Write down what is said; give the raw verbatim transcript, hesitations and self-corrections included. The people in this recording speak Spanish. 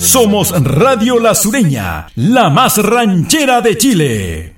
Somos Radio La Sureña, la más ranchera de Chile.